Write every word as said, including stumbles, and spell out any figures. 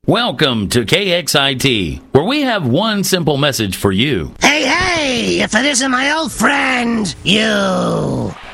Welcome to K X I T, where we have one simple message for you. Hey, hey, if it isn't my old friend, you.